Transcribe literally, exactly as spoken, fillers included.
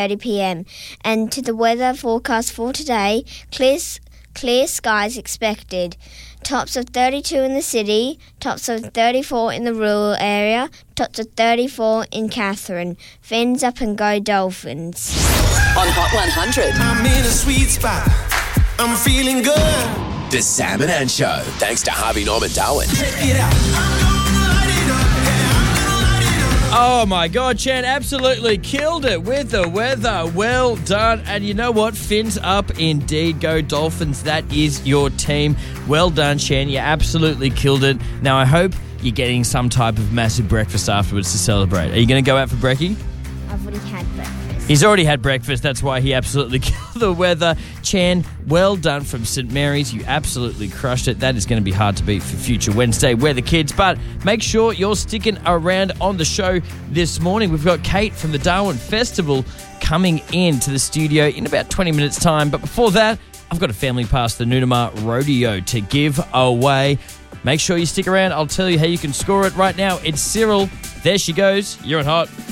thirty p.m. And to the weather forecast for today, clear, clear skies expected. Tops of thirty-two in the city, tops of thirty-four in the rural area, tops of thirty-four in Katherine. Fins up and go Dolphins. On Hot one hundred. I'm in a sweet spot. I'm feeling good. The Sam and Ann Show, thanks to Harvey Norman Darwin. Check it out. I'm gonna light it up. Yeah, I'm gonna light it up. Oh my God, Chan absolutely killed it with the weather. Well done. And you know what? Fins up indeed. Go Dolphins. That is your team. Well done, Chan. You absolutely killed it. Now, I hope you're getting some type of massive breakfast afterwards to celebrate. Are you going to go out for brekkie? I've already had breakfast. He's already had breakfast. That's why he absolutely killed the weather. Chan, well done from St Mary's. You absolutely crushed it. That is going to be hard to beat for future Wednesday Weather Kids. But make sure you're sticking around on the show this morning. We've got Kate from the Darwin Festival coming in to the studio in about twenty minutes' time. But before that, I've got a family pass to the Noonamar Rodeo to give away. Make sure you stick around. I'll tell you how you can score it right now. It's Cyril. There she goes. You're on Hot.